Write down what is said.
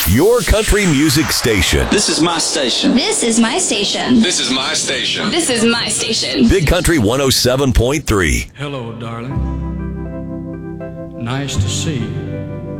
Your country music station. This is my station. This is my station. This is my station. This is my station. Big Country 107.3. Hello, darling. Nice to see you.